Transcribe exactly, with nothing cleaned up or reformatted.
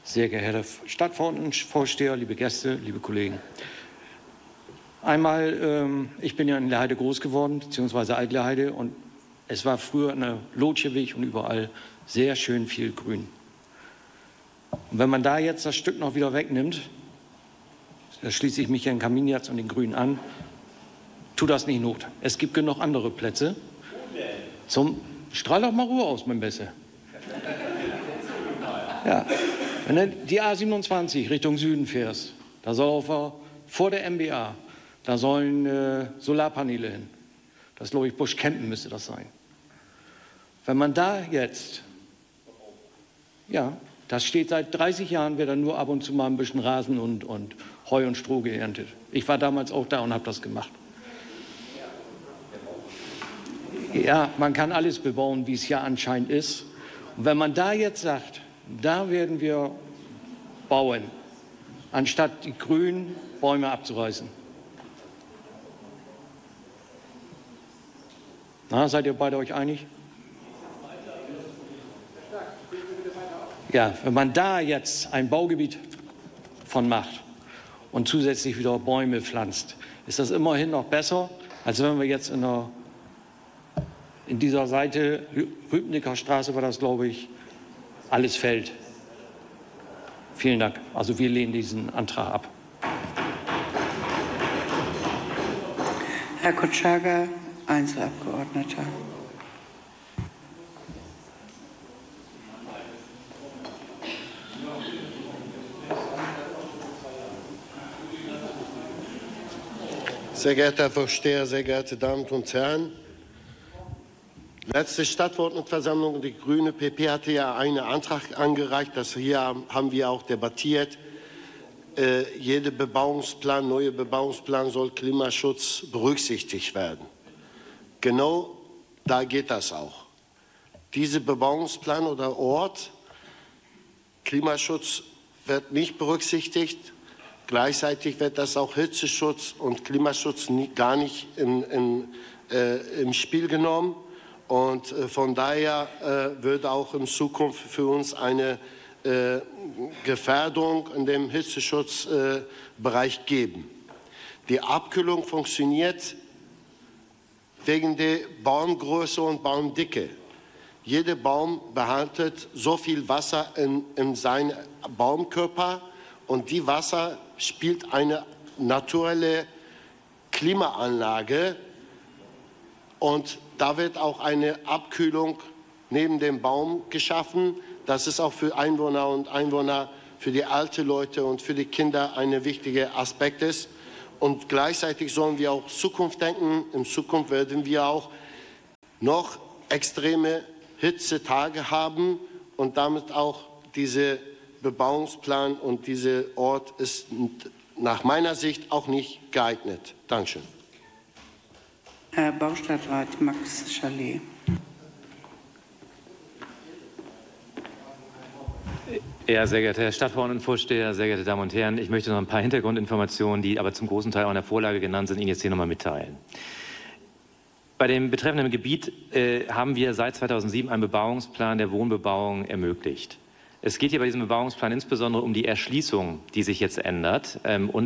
Sehr geehrter Stadtverordnetenvorsteher, liebe Gäste, liebe Kollegen. Einmal, ähm, ich bin ja in Lehrheide groß geworden, beziehungsweise Alt-Lehrheide, und es war früher eine Lotscheweg und überall sehr schön viel Grün. Und wenn man da jetzt das Stück noch wieder wegnimmt, da schließe ich mich Herrn Kaminjatz und den Grünen an, tut das nicht Not. Es gibt genug andere Plätze. Zum, strahl doch mal Ruhe aus, mein Besser. Ja. Wenn du die A siebenundzwanzig Richtung Süden fährst, da soll auf, vor der M B A, da sollen äh, Solarpaneele hin. Das, glaube ich, Buschkempen müsste das sein. Wenn man da jetzt, ja, das steht seit dreißig Jahren, wird dann nur ab und zu mal ein bisschen Rasen und, und Heu und Stroh geerntet. Ich war damals auch da und habe das gemacht. Ja, man kann alles bebauen, wie es ja anscheinend ist. Und wenn man da jetzt sagt, da werden wir bauen, anstatt die grünen Bäume abzureißen. Na, seid ihr beide euch einig? Ja, wenn man da jetzt ein Baugebiet von macht und zusätzlich wieder Bäume pflanzt, ist das immerhin noch besser, als wenn wir jetzt in, der, in dieser Seite, Rübnicker Straße war das, glaube ich, alles fällt. Vielen Dank. Also wir lehnen diesen Antrag ab. Herr Kotschagger, Einzelabgeordneter. Sehr geehrter Herr Vorsteher, sehr geehrte Damen und Herren! Letzte Stadtverordnetenversammlung, die grüne P P hatte ja einen Antrag angereicht, das hier haben wir auch debattiert. Äh, jeder Bebauungsplan, neue Bebauungsplan soll Klimaschutz berücksichtigt werden. Genau da geht das auch. Dieser Bebauungsplan oder Ort, Klimaschutz wird nicht berücksichtigt. Gleichzeitig wird das auch Hitzeschutz und Klimaschutz nie, gar nicht in, in, äh, im Spiel genommen. Und äh, von daher äh, wird auch in Zukunft für uns eine äh, Gefährdung in dem Hitzeschutzbereich äh, geben. Die Abkühlung funktioniert wegen der Baumgröße und Baumdicke. Jeder Baum behaltet so viel Wasser in, in seinem Baumkörper, und die Wasser spielt eine naturelle Klimaanlage, und da wird auch eine Abkühlung neben dem Baum geschaffen. Das ist auch für Einwohner und Einwohner, für die alten Leute und für die Kinder ein wichtiger Aspekt ist. Und gleichzeitig sollen wir auch Zukunft denken. In Zukunft werden wir auch noch extreme Hitzetage haben, und damit auch dieser Bebauungsplan und dieser Ort ist nach meiner Sicht auch nicht geeignet. Dankeschön. Herr Baustadtrat Max Schalé. Ja, sehr geehrter Herr Stadtverordnetenvorsteher, sehr geehrte Damen und Herren, ich möchte noch ein paar Hintergrundinformationen, die aber zum großen Teil auch in der Vorlage genannt sind, Ihnen jetzt hier noch mal mitteilen. Bei dem betreffenden Gebiet äh, haben wir seit zweitausendsieben einen Bebauungsplan der Wohnbebauung ermöglicht. Es geht hier bei diesem Bebauungsplan insbesondere um die Erschließung, die sich jetzt ändert, ähm, und